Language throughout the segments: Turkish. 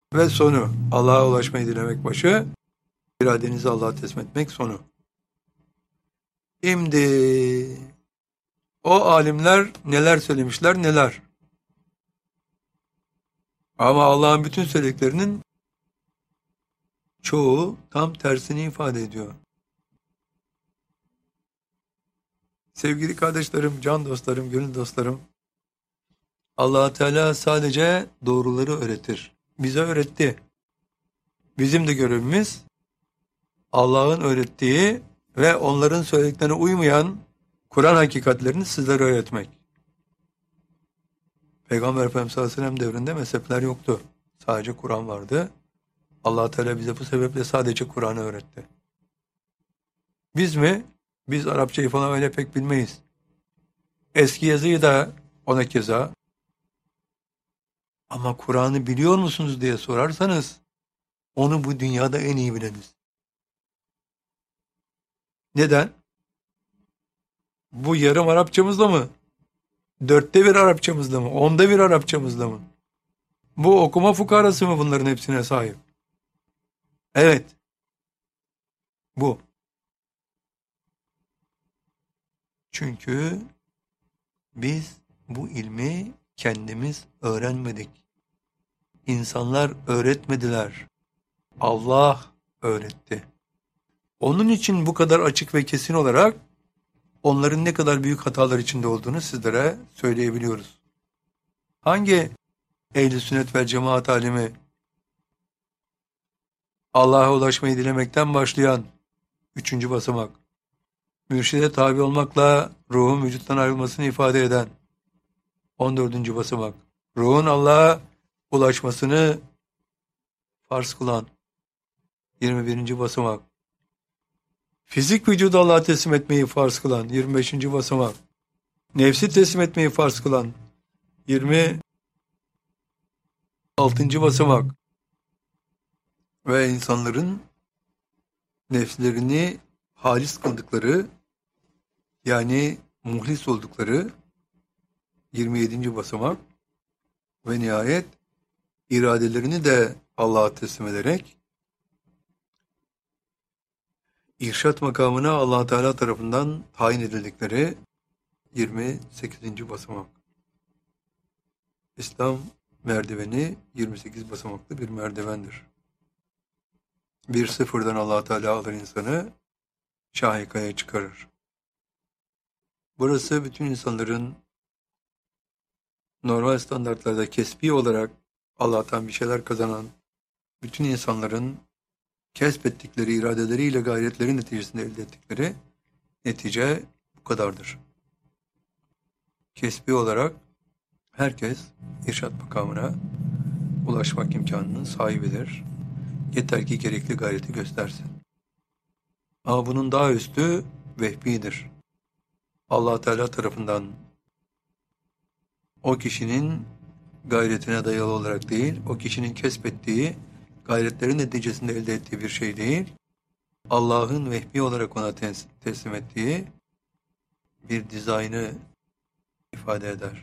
ve sonu. Allah'a ulaşmayı dilemek başı, iradenizi Allah'a teslim etmek sonu. Şimdi o alimler neler söylemişler neler. Ama Allah'ın bütün söylediklerinin çoğu tam tersini ifade ediyor. Sevgili kardeşlerim, can dostlarım, gönül dostlarım, Allah Teala sadece doğruları öğretir. Bize öğretti. Bizim de görevimiz Allah'ın öğrettiği ve onların söylediklerine uymayan Kur'an hakikatlerini sizlere öğretmek. Peygamber Efendimiz sallallahu aleyhi ve sellem devrinde mezhepler yoktu. Sadece Kur'an vardı. Allah Teala bize bu sebeple sadece Kur'an'ı öğretti. Biz mi? Biz Arapçayı falan öyle pek bilmeyiz. Eski yazıyı da ona keza. Ama Kur'an'ı biliyor musunuz diye sorarsanız onu bu dünyada en iyi bileniz. Neden? Bu yarım Arapçamızda mı? 1/4 Arapçamızda mı? 1/10 Arapçamızda mı? Bu okuma fukarası mı bunların hepsine sahip? Evet. Bu. Çünkü biz bu ilmi kendimiz öğrenmedik. İnsanlar öğretmediler. Allah öğretti. Onun için bu kadar açık ve kesin olarak onların ne kadar büyük hatalar içinde olduğunu sizlere söyleyebiliyoruz. Hangi ehl-i sünnet ve cemaat alimi Allah'a ulaşmayı dilemekten başlayan 3. basamak, mürşide tabi olmakla ruhun vücuttan ayrılmasını ifade eden 14. basamak, ruhun Allah'a ulaşmasını farz kılan 21. basamak, fizik vücudu Allah'a teslim etmeyi farz kılan 25. basamak, nefsi teslim etmeyi farz kılan 26. basamak ve insanların nefslerini halis kıldıkları, yani muhlis oldukları 27. basamak ve nihayet iradelerini de Allah'a teslim ederek irşat makamına Allah Teala tarafından tayin edildikleri 28. basamak. İslam merdiveni 28 basamaklı bir merdivendir. Bir sıfırdan Allah Teala alır insanı, şahikaya çıkarır. Burası bütün insanların normal standartlarda kesbi olarak Allah'tan bir şeyler kazanan bütün insanların kesbettikleri iradeleriyle gayretleri neticesinde elde ettikleri netice bu kadardır. Kesbi olarak herkes irşat makamına ulaşmak imkanının sahibidir. Yeter ki gerekli gayreti göstersin. Ama bunun daha üstü vehbidir. Allah Teala tarafından o kişinin gayretine dayalı olarak değil, o kişinin kesbettiği gayretlerin neticesinde elde ettiği bir şey değil, Allah'ın vehbi olarak ona teslim ettiği bir dizaynı ifade eder.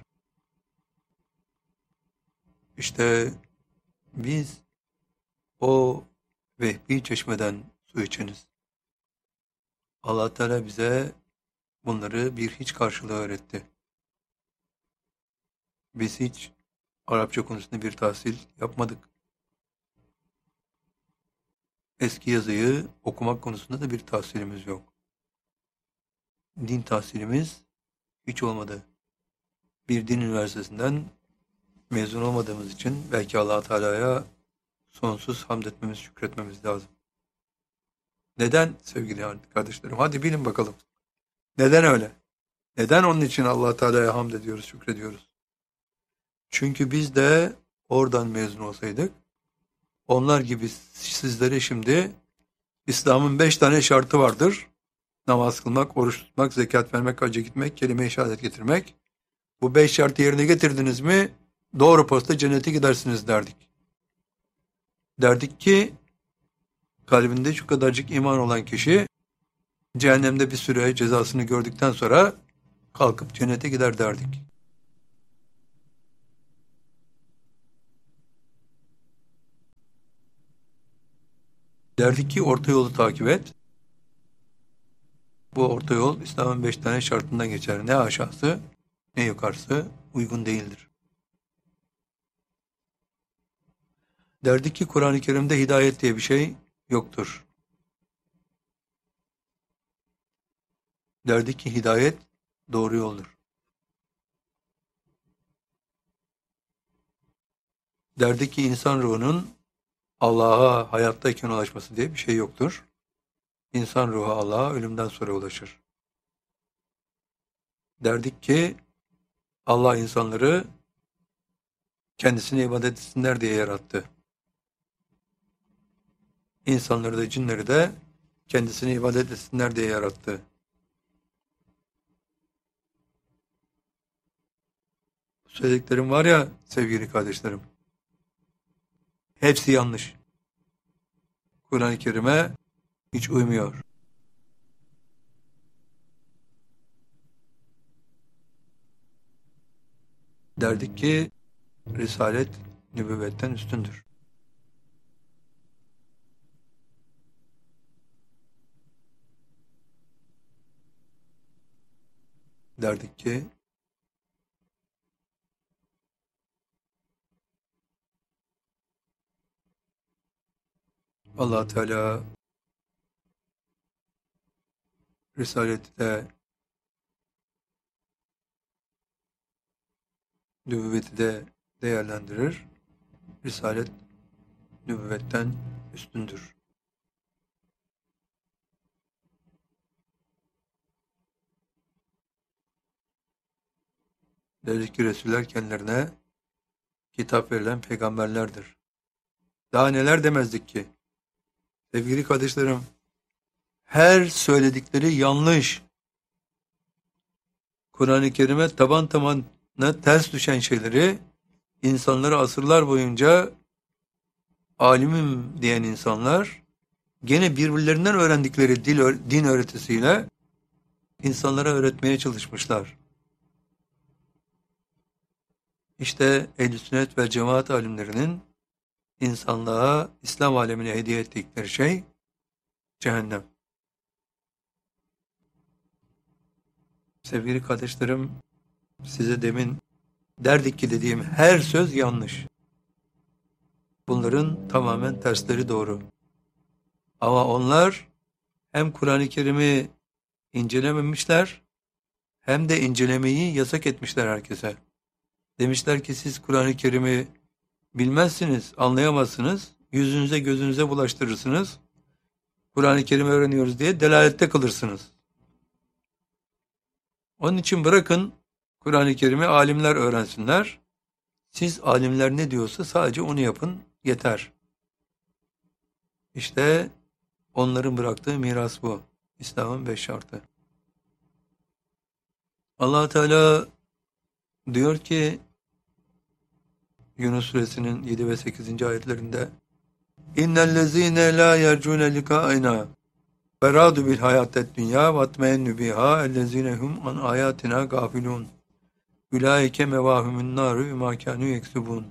İşte biz o vehbi çeşmeden su içiniz. Allah Teala bize bunları bir hiç karşılığı öğretti. Biz hiç Arapça konusunda bir tahsil yapmadık. Eski yazıyı okumak konusunda da bir tahsilimiz yok. Din tahsilimiz hiç olmadı. Bir din üniversitesinden mezun olmadığımız için belki Allah Teala'ya sonsuz hamd etmemiz, şükretmemiz lazım. Neden sevgili kardeşlerim? Hadi bilin bakalım. Neden öyle? Neden onun için Allah Teala'ya hamd ediyoruz, şükrediyoruz? Çünkü biz de oradan mezun olsaydık, onlar gibi sizlere şimdi İslam'ın 5 tane şartı vardır. Namaz kılmak, oruç tutmak, zekat vermek, hacca gitmek, kelime-i şehadet getirmek. Bu 5 şartı yerine getirdiniz mi doğru posta cennete gidersiniz derdik. Derdik ki kalbinde şu kadarcık iman olan kişi cehennemde bir süre cezasını gördükten sonra kalkıp cennete gider derdik. Derdik ki orta yolu takip et. Bu orta yol İslam'ın 5 tane şartından geçer. Ne aşağısı ne yukarısı uygun değildir. Derdik ki Kur'an-ı Kerim'de hidayet diye bir şey yoktur. Derdik ki hidayet doğru yoldur. Derdik ki insan ruhunun Allah'a hayattayken ulaşması diye bir şey yoktur. İnsan ruhu Allah'a ölümden sonra ulaşır. Derdik ki Allah insanları kendisine ibadet etsinler diye yarattı. İnsanları da cinleri de kendisine ibadet etsinler diye yarattı. Bu söylediklerim var ya sevgili kardeşlerim, hepsi yanlış. Kur'an-ı Kerim'e hiç uymuyor. Derdik ki Risalet nübüvvetten üstündür. Derdik ki Allah Teala Risaleti de nübüvveti de değerlendirir. Risalet nübüvvetten üstündür. Derdik ki Resuller kendilerine kitap verilen peygamberlerdir. Daha neler demezdik ki? Sevgili kardeşlerim, her söyledikleri yanlış. Kur'an-ı Kerim'e taban tabana ters düşen şeyleri insanları asırlar boyunca alimim diyen insanlar gene birbirlerinden öğrendikleri din öğretisiyle insanlara öğretmeye çalışmışlar. İşte Ehl-i Sünnet ve Cemaat alimlerinin insanlığa, İslam alemine hediye ettikleri şey cehennem. Sevgili kardeşlerim, size demin derdik ki dediğim her söz yanlış. Bunların tamamen tersleri doğru. Ama onlar hem Kur'an-ı Kerim'i incelememişler, hem de incelemeyi yasak etmişler herkese. Demişler ki siz Kur'an-ı Kerim'i bilmezsiniz, anlayamazsınız, yüzünüze gözünüze bulaştırırsınız. Kur'an-ı Kerim'i öğreniyoruz diye delalette kalırsınız. Onun için bırakın Kur'an-ı Kerim'i alimler öğrensinler. Siz alimler ne diyorsa sadece onu yapın, yeter. İşte onların bıraktığı miras bu. İslam'ın 5 şartı. Allah Teala diyor ki Yunus suresinin 7 ve 8. ayetlerinde İnnellezîne lâ yercûne likâina berâdu bil hayâted dünyâ ve atmeyennü bihâ ellezîne hum an âyâtina gâfilûn ulaike mevâhumun nâru bimâ kânû yeksubûn.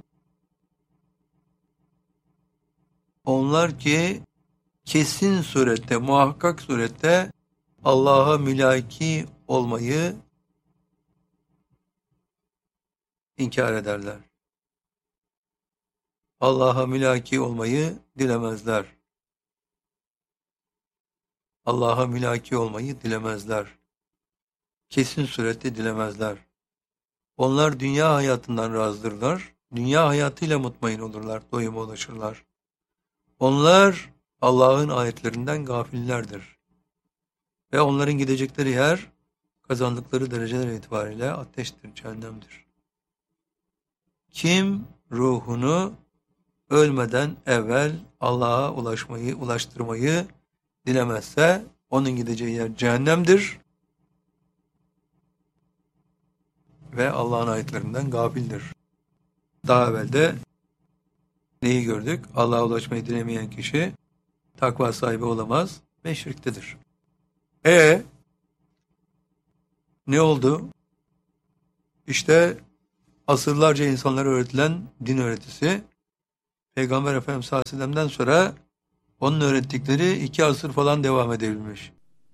Onlar ki kesin surette, muhakkak surette Allah'a mülaki olmayı inkar ederler. Allah'a mülaki olmayı dilemezler. Allah'a mülaki olmayı dilemezler. Kesin surette dilemezler. Onlar dünya hayatından razıdırlar. Dünya hayatıyla mutmain olurlar, doyuma ulaşırlar. Onlar Allah'ın ayetlerinden gafillerdir. Ve onların gidecekleri yer, kazandıkları dereceler itibariyle ateştir, cehennemdir. Kim ruhunu ölmeden evvel Allah'a ulaştırmayı dilemezse onun gideceği yer cehennemdir ve Allah'ın ayetlerinden gafildir. Daha evvel de neyi gördük? Allah'a ulaşmayı dilemeyen kişi takva sahibi olamaz ve şirktedir. Ne oldu? İşte asırlarca insanlara öğretilen din öğretisi Peygamber Efendimiz sallallahu aleyhi ve sellem'den sonra Onun öğrettikleri 2 asır falan devam edebilmiş.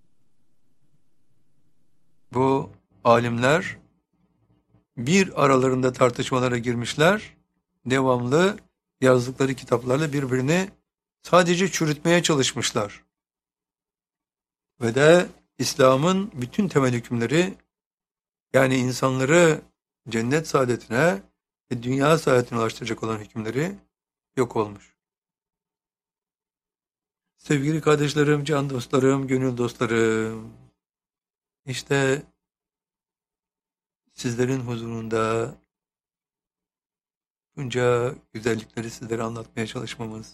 Bu alimler bir aralarında tartışmalara girmişler. Devamlı yazdıkları kitaplarla birbirini sadece çürütmeye çalışmışlar. Ve de İslam'ın bütün temel hükümleri, yani insanları cennet saadetine ve dünya saadetine ulaştıracak olan hükümleri yok olmuş. Sevgili kardeşlerim, can dostlarım, gönül dostlarım, işte sizlerin huzurunda bunca güzellikleri sizlere anlatmaya çalışmamız,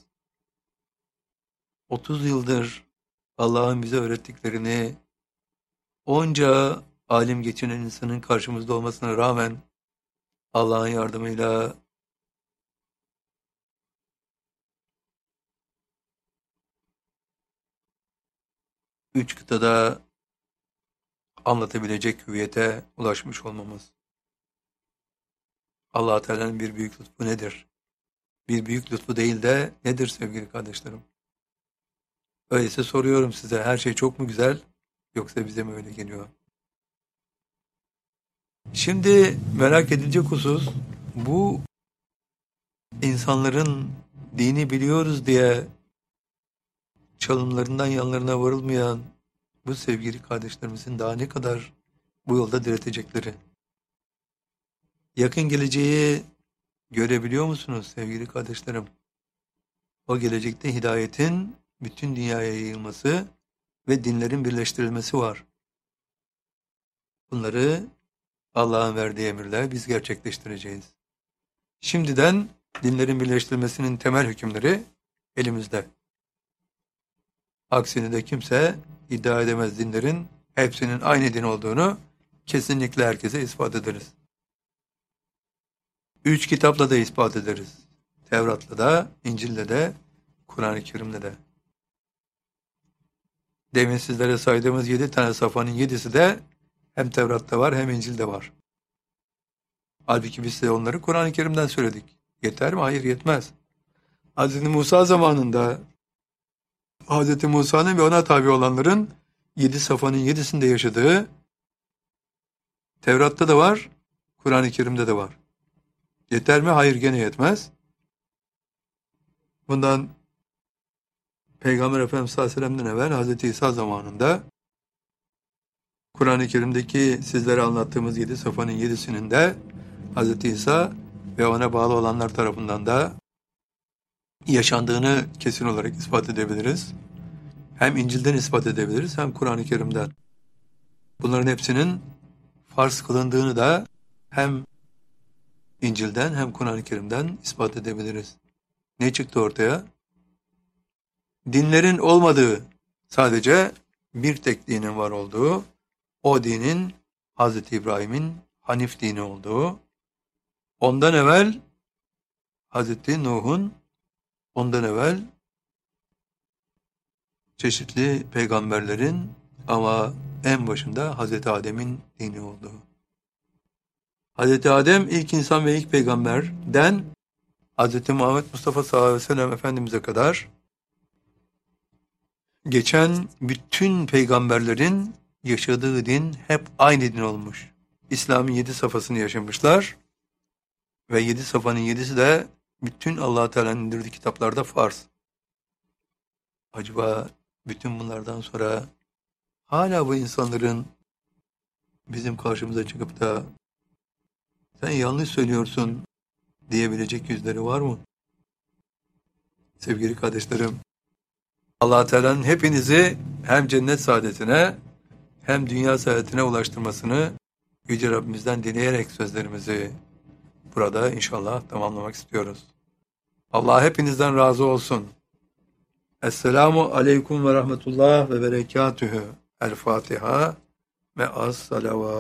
30 yıldır Allah'ın bize öğrettiklerini onca alim geçinen insanın karşımızda olmasına rağmen Allah'ın yardımıyla 3 kıtada anlatabilecek hüviyete ulaşmış olmamız. Allah Teala'nın bir büyük lütfu nedir? Bir büyük lütfu değil de nedir sevgili kardeşlerim? Öyleyse soruyorum size, her şey çok mu güzel, yoksa bize mi öyle geliyor? Şimdi merak edilecek husus, bu insanların dini biliyoruz diye çalımlarından yanlarına varılmayan bu sevgili kardeşlerimizin daha ne kadar bu yolda diretecekleri. Yakın geleceği görebiliyor musunuz sevgili kardeşlerim? O gelecekte hidayetin bütün dünyaya yayılması ve dinlerin birleştirilmesi var. Bunları Allah'ın verdiği emirle biz gerçekleştireceğiz. Şimdiden dinlerin birleştirilmesinin temel hükümleri elimizde. Aksini de kimse iddia edemez, dinlerin hepsinin aynı din olduğunu kesinlikle herkese ispat ederiz. 3 kitapla da ispat ederiz. Tevrat'la da, İncil'le de, Kur'an-ı Kerim'le de. Demin sizlere saydığımız 7 tane safhanın 7'si de hem Tevrat'ta var hem İncil'de var. Halbuki biz size onları Kur'an-ı Kerim'den söyledik. Yeter mi? Hayır, yetmez. Hz. Musa zamanında Hz. Musa'nın ve ona tabi olanların 7 safhanın 7'sinde yaşadığı Tevrat'ta da var, Kur'an-ı Kerim'de de var. Yeter mi? Hayır, gene yetmez. Bundan Peygamber Efendimiz sallallahu aleyhi ve sellem'den evvel Hz. İsa zamanında Kur'an-ı Kerim'deki sizlere anlattığımız 7 safhanın 7'sinin de Hz. İsa ve ona bağlı olanlar tarafından da yaşandığını kesin olarak ispat edebiliriz. Hem İncil'den ispat edebiliriz hem Kur'an-ı Kerim'den. Bunların hepsinin farz kılındığını da hem İncil'den hem Kur'an-ı Kerim'den ispat edebiliriz. Ne çıktı ortaya? Dinlerin olmadığı, sadece bir tek dinin var olduğu, o dinin Hz. İbrahim'in Hanif dini olduğu, ondan evvel Hz. Nuh'un, ondan evvel çeşitli peygamberlerin ama en başında Hz. Adem'in dini olduğu. Hz. Adem ilk insan ve ilk peygamberden Hz. Muhammed Mustafa sallallahu aleyhi ve sellem Efendimiz'e kadar geçen bütün peygamberlerin yaşadığı din hep aynı din olmuş. İslam'ın 7 safhasını yaşamışlar ve 7 safhanın 7'si de bütün Allah-u Teala'nın indirdiği kitaplarda farz. Acaba bütün bunlardan sonra hala bu insanların bizim karşımıza çıkıp da sen yanlış söylüyorsun diyebilecek yüzleri var mı? Sevgili kardeşlerim, Allah Teala'nın hepinizi hem cennet saadetine hem dünya saadetine ulaştırmasını Yüce Rabbimizden dileyerek sözlerimizi burada inşallah tamamlamak istiyoruz. Allah hepinizden razı olsun. Esselamu aleyküm ve rahmetullah ve berekatühü. El Fatiha ve as salavat.